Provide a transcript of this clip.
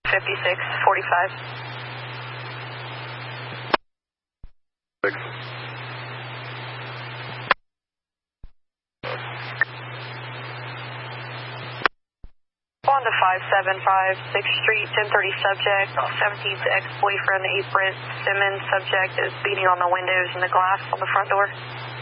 5645. 6. On to 575 6th Street, 1030 subject, 17th ex-boyfriend April Simmons. Subject is beating on the windows and the glass on the front door.